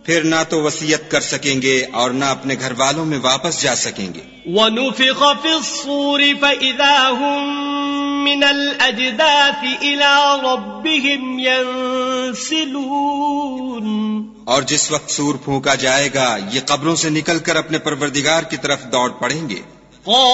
फिर ना तो वसीयत कर सकेंगे और ना अपने घर वालों में वापस जा सकेंगे। वनुफ़िख़ फ़िस्सूरि फ़इज़ा हुम मिनल अजदाथि इला रब्बिहिम यंसिलून। और जिस वक्त सूर फूंका जाएगा ये कब्रों से निकलकर अपने परवरदिगार की तरफ दौड़ पड़ेंगे।